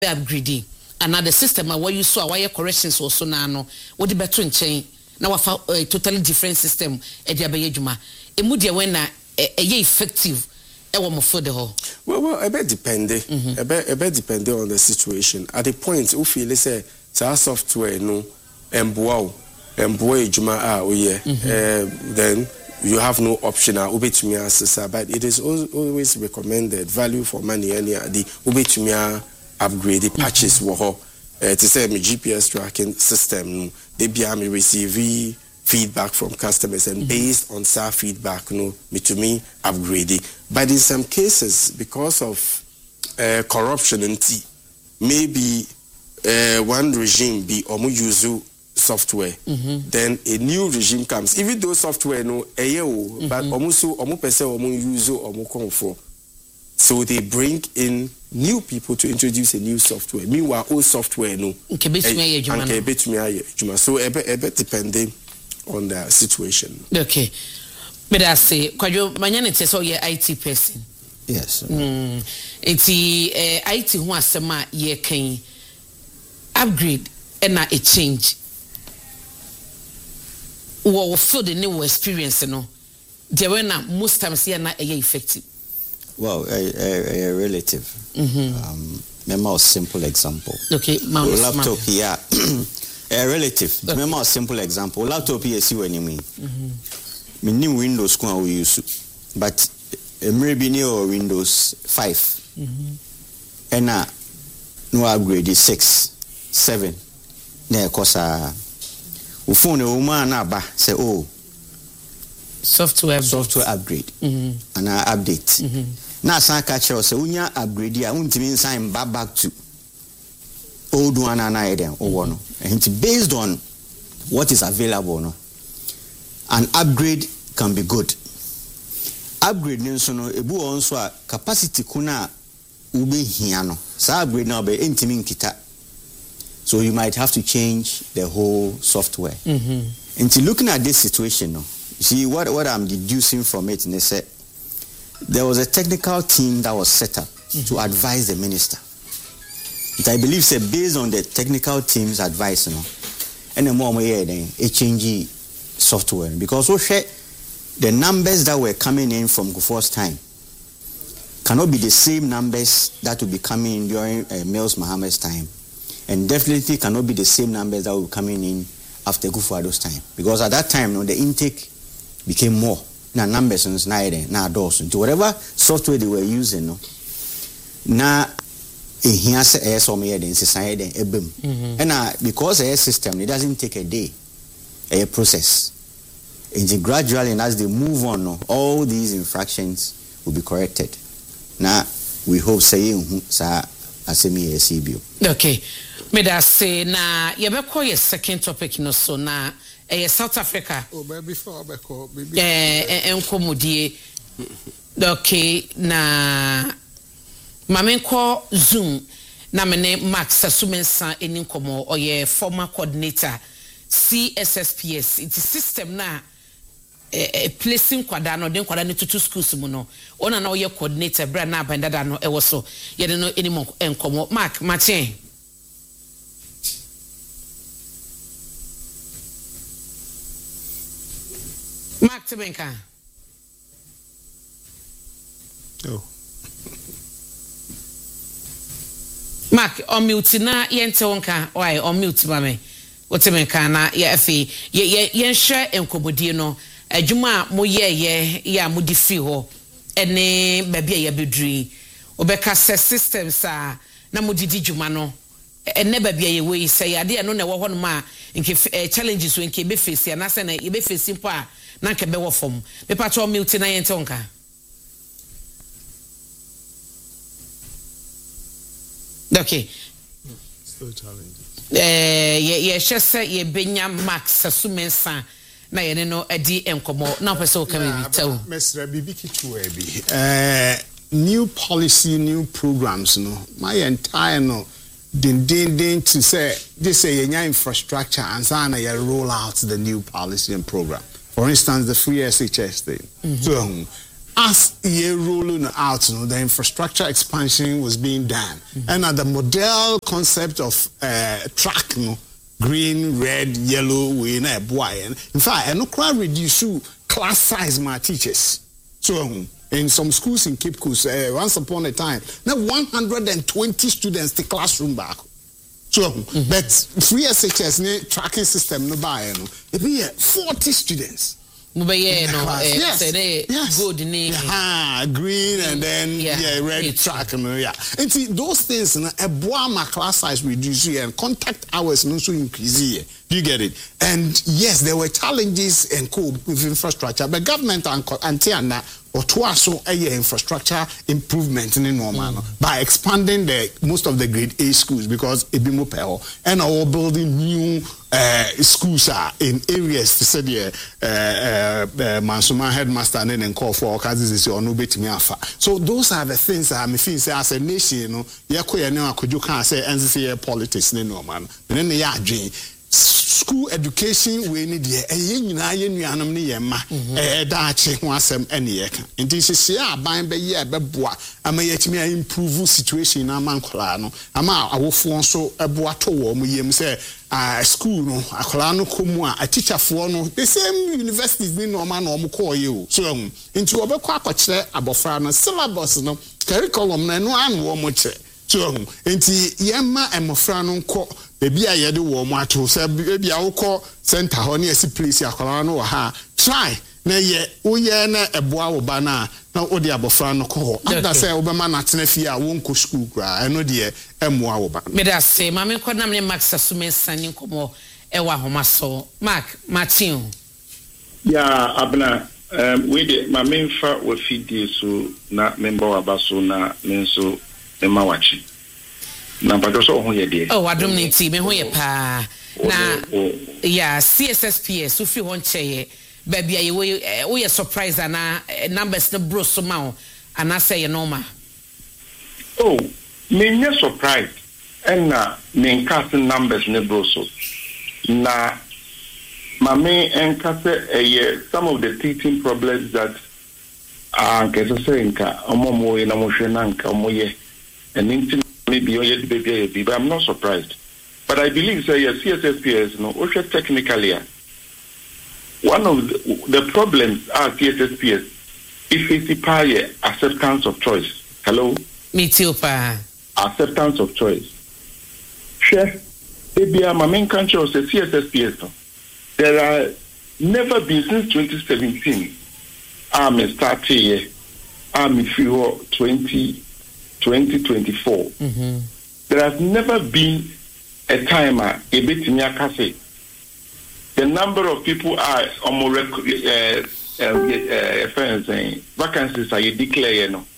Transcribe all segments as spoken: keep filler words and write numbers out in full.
upgrading another system where you saw why corrections also na no what the better chain now a totally different system e dia be adwuma e mu dia when na e effective e wo mo for the whole well well e be depend e be e be depend on the situation at the point we feel say sa software no emboa emboa adwuma a oye then you have no option a obetumi asesa but it is always recommended value for money any the obetumi upgrade the patches wo ho to say my G P S tracking system they be am receive feedback from customers and mm-hmm. based on sa feedback no me to me upgrade it. But in some cases because of uh, corruption and t maybe uh, one regime be omo use software mm-hmm. then a new regime comes even though software no eye o but omo so omo pese omo use omo comfort. So they bring in new people to introduce a new software. Meanwhile, old software no. Okay, so a bit depending on the situation. Okay, but I say, kwajo manyane te so ye I T person. Yes. Mm. Enti eh, I T ho asema ye kan upgrade and na a change. Wo feel the new experience no. There when na most times here na e effective. Well, a, a, a relative. Mm-hmm. Um, remember a simple example. Okay, ma laptop here. A relative. Okay. Remember a simple example. Laptop here see when you mean. Mm-hmm. Me new Windows can we use, but maybe new Windows five. Mm-hmm. And now no upgrade is six, seven. Ne kosa. U phone the woman na ba say oh. Software software upgrade mm-hmm. and uh, update mm-hmm. Now san catch us say unya upgrade ya untimi sign back back to old one and I then oh no and based on what is available no an upgrade can be good upgrade no so no ebu on so a capacity kuna ube hia no sa upgrade na be intimi nkita so you might have to change the whole software mm-hmm. Until looking at this situation no see what what I'm deducing from it, and they said there was a technical team that was set up mm-hmm. to advise the minister. And I believe say based on the technical team's advice, you know, and the more we hear then a change software because we share the numbers that were coming in from Kufuor's time cannot be the same numbers that will be coming in during uh, Mills Mohammed's time, and definitely cannot be the same numbers that will be coming in after Kufuor's time because at that time, you know, the intake became more. Now numbers and snide now doors into whatever software they were using. No, now here say some here then society then boom. And now because a system it doesn't take a day, a process. And gradually, and as they move on, no, all these infractions will be corrected. Now we hope saying sa asemi C B O. Okay, me that say na you be call your second topic no so na. Eh, South Africa. Oh, but before I call, baby. Eh, enkomodie. Okay, na mamenko Zoom na mene Max Sasumensa eni nkomo oye former coordinator C S S P S. It is system na eh placing kwada no den kwada ne tutu schools mu no. Ona na oye coordinator bra na bandada no e wo so. Ye no eni mo enkomo Mark Martin. Mark Tebenka. Oh. Mark, on mute na yente wonka. Why on mute mame? What Tebenka na ye afi ye ye ye share enkobodie no. Adwuma mo ye ye ya mo di fi ho. Ene baabi ye bedri. Obeka se systems a na mo didi dwuma no. Ene baabi ye we say ade no na wo ho no ma nke challenges we nke be face na se na ye be face mpo a na nke be wo fom me patcho mute na yente onka okay still challenges eh ye ye hwese ye benya Max Sasumensa na ye no adi enkomo na pese o kam bi taw mesra bibi kitu e bi eh new policy new programs no my entire no din din din to say this say your infrastructure and so na you roll out the new policy and program. For instance, the free S H S thing. Mm-hmm. So as year rolling out, you know, the infrastructure expansion was being done, mm-hmm. and uh, the model concept of uh, track, you know, green, red, yellow, we in fact, and no crowd reduce class size my teachers. So in some schools in Cape Coast, uh, once upon a time, now one hundred twenty students the classroom back. So, mm-hmm. but free S H S ne tracking system no buy no, it be forty students. But yeah, no, uh, yes, say yes. Good name. Yeah, green and then yeah, yeah red it's track and yeah. And see those things, na a boy my class size reduce and contact hours no so increase here. You get it? And yes, there were challenges and co with infrastructure, but government and antiana or twaso a infrastructure improvement in normal mm. by expanding the most of the grade A schools because it be more power and our building new uh, schools are in areas to say the uh, uh, Mansuma headmaster and then call for causes or no bit me afa. So those are the things that I feel say as a nation, you know, yeah, could you can't say N C C A politics in normal. And then they are dream. School education we need here. Eh, nyina ye nuanom ne yema. Eh, da ache ho asem ene ye ka. Nti sisi aban be ye be boa. Ama ye timi improve situation na mankola no. Ama awofo nso eboa to wo mo yem say ah school no akola no komu a teacherfo no the same universities ni no ma no mo call you. So nti wo be kwa akokire abofra no syllabus no curriculum na no an wo mo che. So nti yema emofra no nko Baby, I had the warm water, so baby, I will call center honey as a place. I call ha. Try, nay, ye, oh, yeah, a boa banana, no, oh, dear, Bofrano call. I say, Obama, not Nefia, won't go school cry. I know, dear, and more. May I say, Mamma, could not name Max Assume, Sanny Como, Ewa Homaso, Mark, Martin. Yeah, Abna, um, we did my main fat will feed you so not member of Basuna, Menso, and Mawachi. Na pato so ho ye de oh adom ne ti me ho ye pa na yeah C S S P S ufi ho nche ba bia ye wo ye surprise ana numbers no bro so ma ho ana say normal oh me nye surprise and na me cast numbers ne bro so na mame enkase eh some of the teaching problems that ah ke so say nka omo mo ye na mo hwe na nka omo ye and maybe you baby, but I'm not surprised. But I believe say yes, C S S P S, no, also technically, one of the, the problems are C S S P S. If it's a acceptance of choice. Hello. Me too, pa. Acceptance of choice. Share. Maybe my main country was the C S S P S. No? There are never been since twenty seventeen. I'm started here. I'm for twenty. twenty twenty-four. Mm-hmm. There has never been a time a bit in Yakase. The number of people are almost uh, uh, uh, vacancies are declared. No,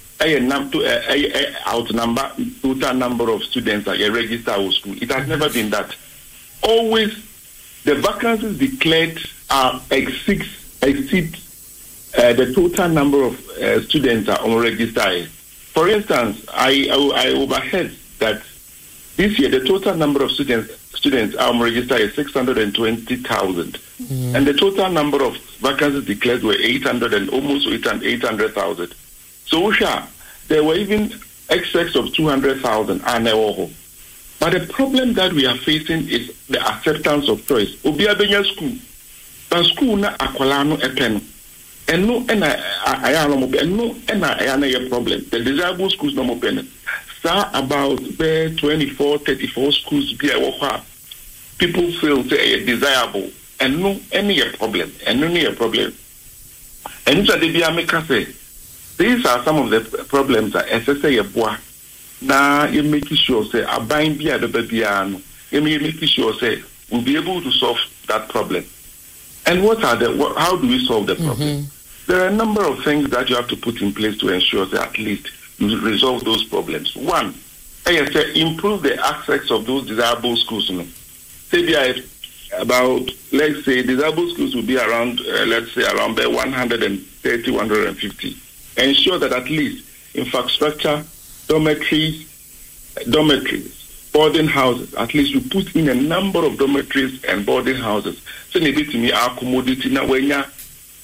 outnumber total number of students are registered with school. It has never been that. Always the vacancies declared are exceed exceed uh, the total number of uh, students are registered. For instance, I, I I overheard that this year the total number of students students are registered is six hundred and twenty thousand, mm-hmm. and the total number of vacancies declared were eight hundred and almost eight hundred thousand. So, Usha, there were even excess of two hundred thousand. But the problem that we are facing is the acceptance of choice. Obiabenya school, but school na akwalano epeno. And no, and I, I, I am and no, and I, I am a problem. The desirable schools no more pen. Sir, about twenty-four, thirty-four schools be a people feel say desirable, and no, any a problem, and no, any a problem. And so they be a make say these are some of the problems that S S A boy. Now you make sure say a bind be a the baby, you make sure say we'll be able to solve that problem. And what are the? What, how do we solve the problem? Mm-hmm. There are a number of things that you have to put in place to ensure that at least you resolve those problems. One, I say improve the access of those desirable schools. You know. Say there about, let's say, desirable schools will be around, uh, let's say, around one hundred thirty, one hundred fifty. Ensure that at least infrastructure, dormitories, dormitories, boarding houses, at least you put in a number of dormitories and boarding houses. So maybe to me, our commodity now when you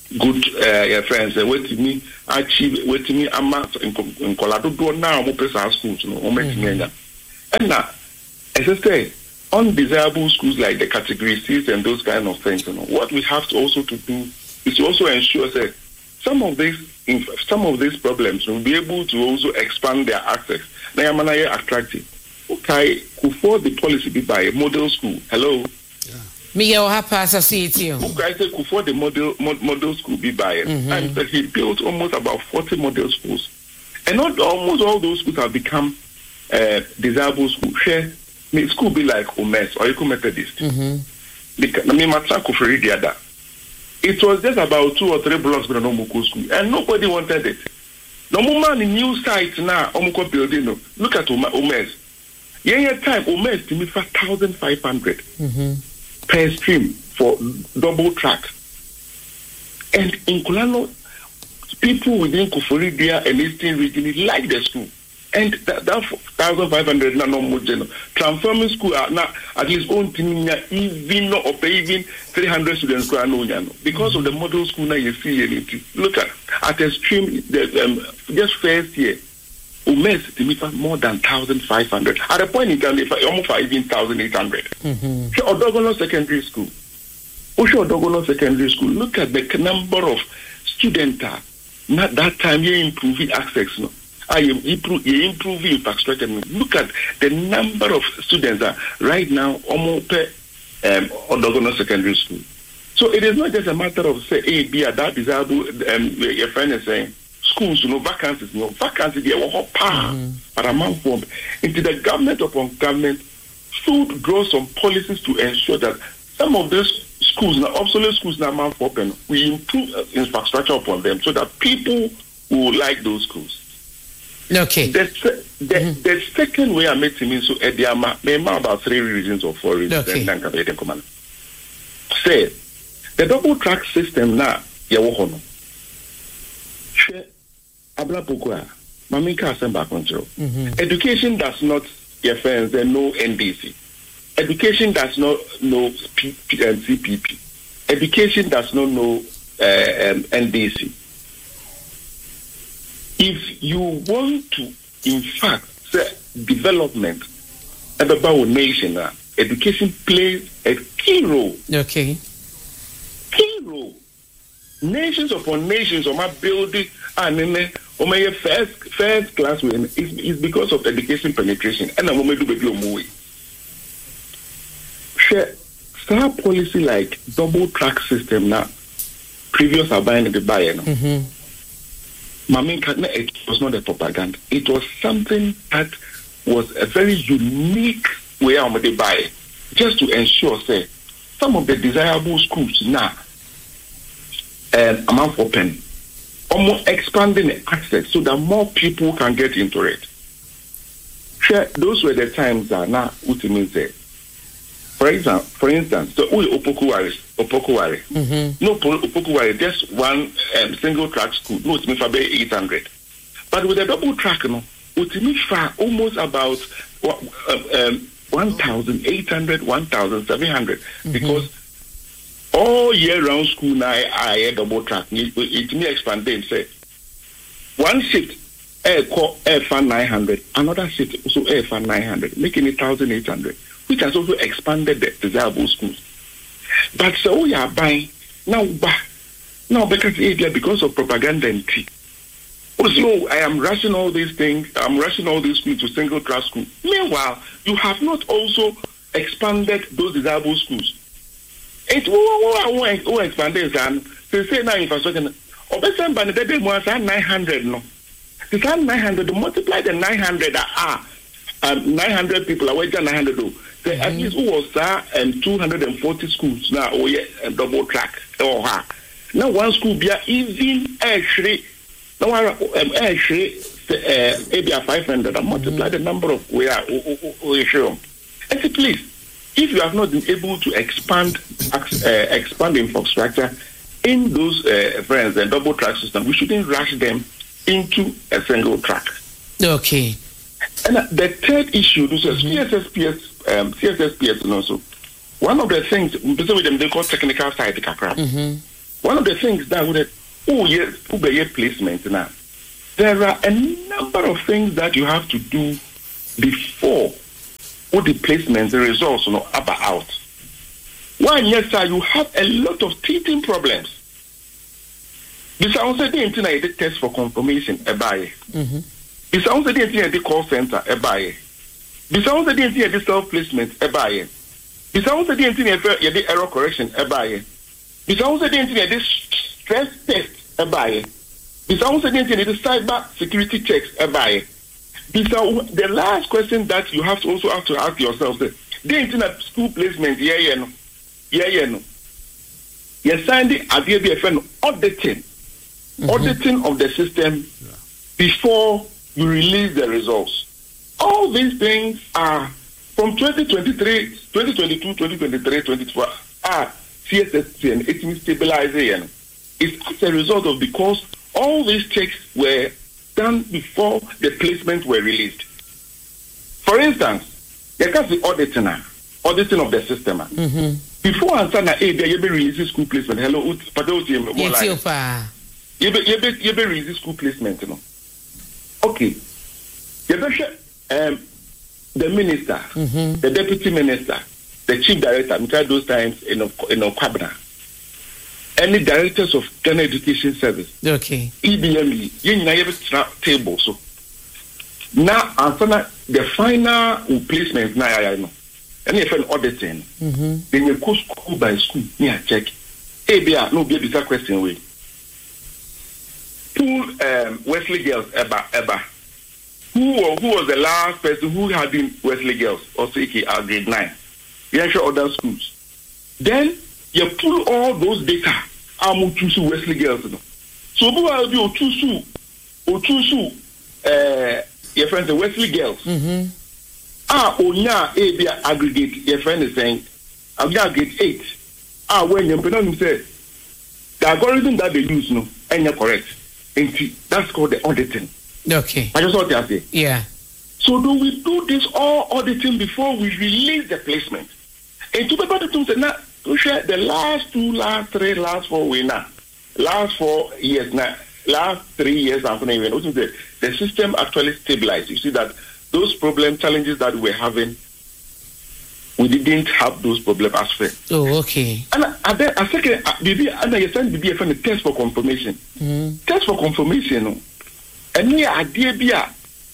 good uh, your friends uh, wait me achieve wait me amount in in Colorado do now mo pesa schools no o make me nya and now as I say undesirable schools like the category C's and those kind of things, you know what we have to also to do is to also ensure that some of these some of these problems will be able to also expand their access. Now I'm attractive. Okay, before the policy be by a model school. Hello. Me your happy society. Okay, say before the model mod, model school be by it, mm-hmm. and so he built almost about forty model schools, and not almost all those schools have become uh, desirable schools. Share, may school be like Omes or Eco Methodist. Mm-hmm. Because I mean, Matsako for the other. It was just about two or three blocks from the Nomoko school, and nobody wanted it. No more in new sites now. Omoko building. No, look at Omes. Yeah, yeah, time Omes to me for thousand five hundred. Per stream for double track. And in Kulano, people within Kufuridia and Eastern region like the school. And that, that one thousand five hundred na no more general. Transforming school are now at least own team even or even three hundred students because of the model school now you see anything. Look at at a stream the, um, just first year. Umes to more than one thousand five hundred. At a point in time, if I almost even one thousand eight hundred. Mm-hmm. Odogono Secondary School. Osho Odogono Secondary School. Look at the number of students. Not that time you improving access. No, I am improve, you improving infrastructure. Look at the number of students that right now almost per um, Odogono Secondary School. So it is not just a matter of say A, B, or that desirable. Um, your friend is saying. Schools, you know, vacancies, you know, vacancies, they were power, but a man form. Into the government upon government should draw some policies to ensure that some of these schools, now obsolete schools, now man open, we improve uh, infrastructure upon them so that people will like those schools. Okay. The, the, mm-hmm. the second way I made to me so Ediama, there are about three reasons or four reasons. Okay. Then can be command. Say the double track system now, Yawohono. Mm-hmm. Education does not defend the no N D C. Education does not know P- P- um, C P P. Education does not know uh, um, N D C. If you want to, in fact, say development of our nation, uh, education plays a key role. Okay. Key role. Nations upon nations on my building and in on my first first class win is is because of education penetration. And I'm going to do a movie. Share star policy like double track system now. Previous are buying the buyer. No? Mm-hmm. Mamin, it was not a propaganda. It was something that was a very unique way of the buy, just to ensure say some of the desirable schools now. And amount open, almost expanding the access so that more people can get into it. Sure, those were the times that now ultimately say. For example, for instance, so we Opokuwari, Opokuwari, mm-hmm. no Opokuwari, just one um, single track school, no ultimately for eight hundred. But with a double track, no, ultimately for almost about um, one thousand eight hundred, one thousand seven hundred, mm-hmm. because. All year round school now I double track. It may expand and say one shift air call air fan nine hundred, another shift also air fan nine hundred, making it thousand eight hundred, which has also expanded the desirable schools. But so we are buying now back now because area because of propaganda and tea. Also, I am rushing all these things, I'm rushing all these schools to single class school. Meanwhile, you have not also expanded those desirable schools. It will expand this and they say now infrastructure. Or better than the day more than nine hundred no. The nine hundred multiply the nine hundred are um, nine hundred people are waiting nine hundred do. So at least who was that and two hundred and forty schools now oh yeah and double track or ha. Now one school be even actually now um actually uh maybe a five hundred and multiply the number of where we show. And say please. If you have not been able to expand uh, expand infrastructure in those uh, friends and double track system, we shouldn't rush them into a single track. Okay. And uh, the third issue, this is mm-hmm. C S S P S, um, C S S P S, and also one of the things with them they call technical side, mm-hmm. one of the things that would oh yes, Uber placement now. There are a number of things that you have to do before all the placements, the results, you know, are out. One, yes, sir, you have a lot of teething problems. This also the internet test for confirmation a buy. This also the internet call center a buy. This also the internet self placement a buy. This also the internet the error correction a buy. This also the internet stress test a buy. This also the internet cyber security checks a buy. This the last question that you have to also have to ask yourself: the internet school placement, yeah, yeah, no, yeah, yeah, no. You signed the idea B F N auditing, mm-hmm. auditing of the system yeah. before you release the results. All these things are from twenty twenty-three, twenty twenty-two, twenty twenty-three, twenty twenty-four are C S S T and it is stabilizing. It's as a result of because all these checks were done before the placements were released. For instance, there can be auditing, auditing of the system. Mm-hmm. Before answer na eh there you be release school placement. Hello, Padosi more like. You be you be you be release school placement, you know. Okay. You be um the minister, mm-hmm. the deputy minister, the chief director, which are those times in in Kwabena. Any directors of Ghana Education Service. Okay. E B M E, you know every table so. Now after the final placement now I know. And if an auditing, mm-hmm. then you go school by school, yeah, check. A B A, no be a question way. Who um, Wesley Girls ever ever? Who who was the last person who had been Wesley Girls or C K at grade nine? You sure other schools. Then you pull all those data. I'm to Wesley Girls. So who are you to or to uh your friends the Wesley Girls? Mm-hmm. Ah, onya A B aggregate. Your friend is saying, I've got grade eight. Ah, when you put on say the algorithm that they use, no, and you're correct. And that's called the auditing. Okay. I just want to say. Yeah. So do we do this all auditing before we release the placement? And to be better to say now, to share the last two, last three, last four we now, last four years now, last three years after even, which is the the system actually stabilized. You see that. Those problem challenges that we're having, we didn't have those problems as well. Oh, okay. And I then I second, maybe and I send B B F a test for confirmation. Mm. Test for confirmation. And we idea be a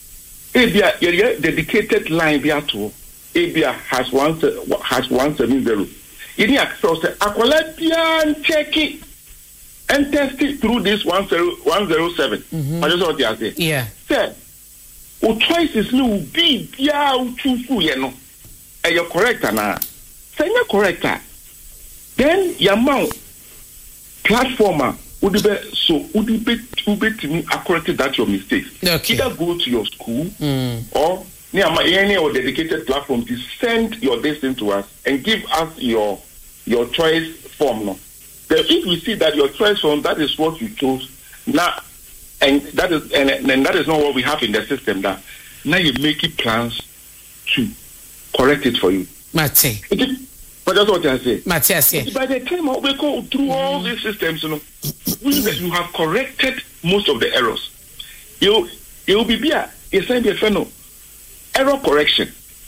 a dedicated line be at all. A B A has one has one seven zero. You need access to a check it and test it through this one zero one zero seven. I just want to say. Yeah. Sir, o choices no be bia o chufu ye no e you correct na say you correct then your mount platformer would be so would be to be to me correct that your mistakes. Okay. Either go to your school mm. or near my any or dedicated platform to send your destiny to us and give us your your choice form. No, then if we see that your choice form that is what you chose now. And that is and, and that is not what we have in the system. That now you make it plans to correct it for you. Mate. But that's what I say. Matthias, yeah. By the time we go through all these systems, you know, you have corrected most of the errors. You you will be here. You send a fellow error correction.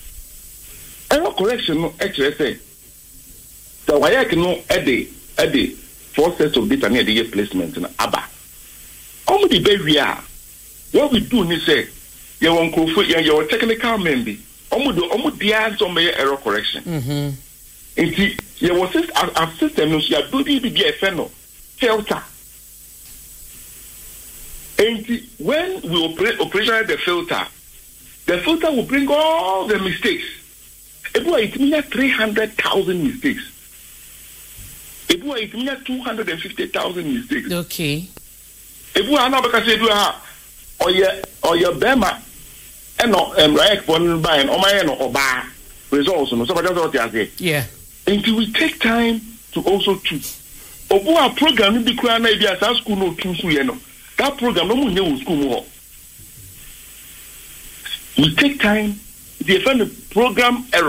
Error correction. No, actually, say the why I can know at the at the four sets of data near the year placement in ABBA. All the baby are what we do is say you want to you your technical member. Almost almost the answer error correction. Mm-hmm. And see, there was this our system no you do the be a fellow filter. And when we operate operationalize the filter, the filter will bring all the mistakes. It will it means three hundred thousand mistakes. It will it means two hundred and fifty thousand mistakes. Okay. If we are not because you have or your or your Bema and no um right one by and my no oba results no so that's what I say. Yeah. Until we take time to also choose. Obu a program be kura na bi as school no choose you know. That program no mu school mo. We take time, they find the program error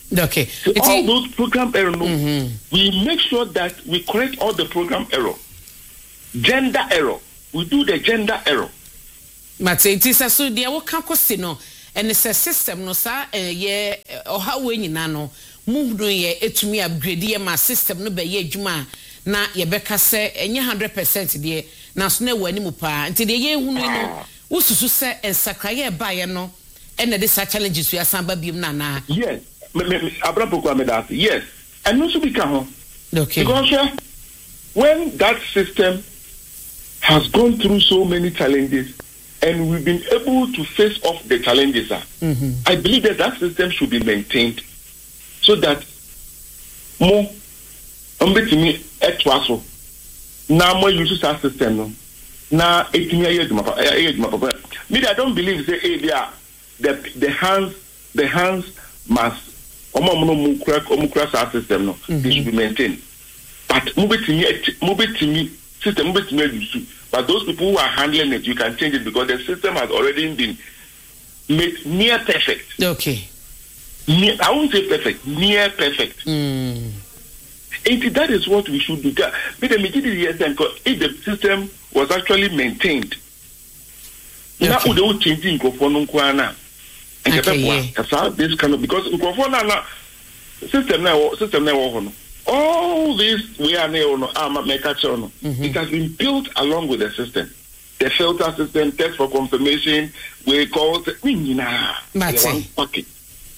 Okay. So all those program errors, mm-hmm. we make sure that we correct all the program error. Gender error. We do the gender error. But it is a so dear what can cost no and it's a system no sa ye or how we nano move do ye it to me upgrade ye my system no be ye juma na ye beka se enye one hundred percent de na so na wani mu pa nti de ye hunu no ususu se ensakraye ba ye no and the challenges we asamba bim na na. Yes. Yes. And also become okay. Because uh, when that system has gone through so many challenges and we've been able to face off the challenges, uh, mm-hmm. I believe that that system should be maintained so that more umbetimi etwaso na more use that system na etimi ayeduma ayeduma me I don't believe say eh the the hands the hands must omo mo crack omo crack our system no mm-hmm. They should be maintained but mubetimi mubetimi system mubetimi use but those people who are handling it you can change it because the system has already been made near perfect. Okay. Near, I won't say perfect, near perfect. Mm. And that is what we should do. If the system was actually maintained, now we don't change in Kofonukwana. And this kind of because Kofona system now system now all this we are now it has been built along with the system. The filter system, test for confirmation, we call it one packet.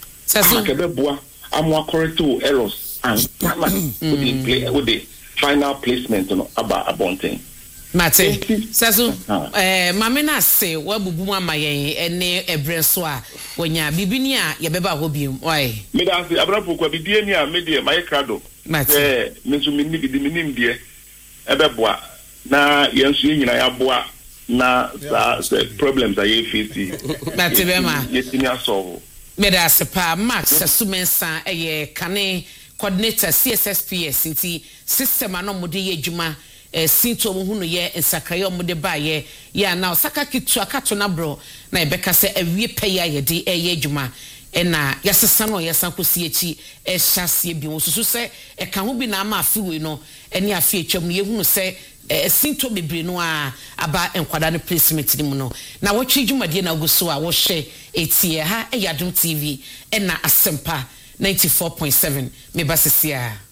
I'm more correct to errors and with the play with the final placement you know, about abonting. Mate, Sasu, eh, Mamena say, what Bubuma Maye and Ebreswa when ya Bibinia, Yabeba Hobium, why? Medas, Abrapo, Bibinia, Media, my crado. Mate, Mensumini, the minim dear, Ebeboa, na Yansi, Nayaboa, na problems I facing. Matibema, yes, in your soul. Medasepa, Max, Sumensa, a cane coordinator, C S S P S, City, System Anomodi Juma. Eh sinto mo hunu ye ensakayo mo de ba ye ya na osaka kitu akato na bro na ebeka se awie peya ye de eye adwuma e na yasesa no yesan kosi echi e hyase bi wo susu se e ka ho bi na ama afiwe no ene afi etwam ye hunu se eh sinto bebre no a aba enkwada no placement ni mu no na wo twi dwumade na oguso a wo hye etie ha e Yadom T V e na Asempa ninety-four point seven me basesia.